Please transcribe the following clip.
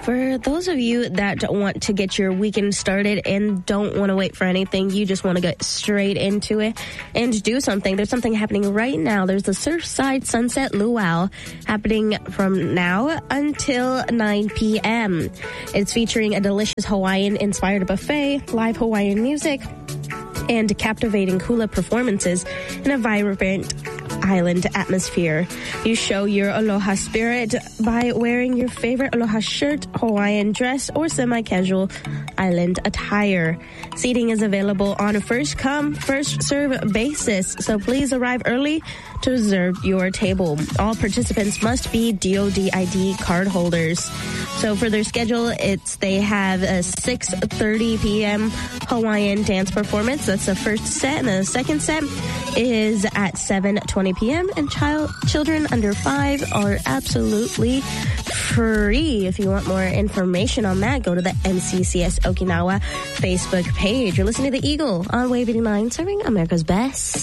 For those of you that want to get your weekend started and don't want to wait for anything, you just want to get straight into it and do something. There's something happening right now. There's the Surfside Sunset Luau happening from now until 9 p.m. It's featuring a delicious Hawaiian-inspired buffet, live Hawaiian music, and captivating hula performances in a vibrant island atmosphere. You show your aloha spirit by wearing your favorite aloha shirt, Hawaiian dress, or semi-casual island attire. Seating is available on a first-come, first-serve basis, so please arrive early to reserve your table. All participants must be DOD ID card holders. So for their schedule, they have a 6:30 p.m. Hawaiian dance performance. That's the first set, and the second set is at 7:20 p.m. And children under 5 are absolutely free. If you want more information on that, go to the NCCS Okinawa Facebook page. You're listening to The Eagle on Wave 89, serving America's best.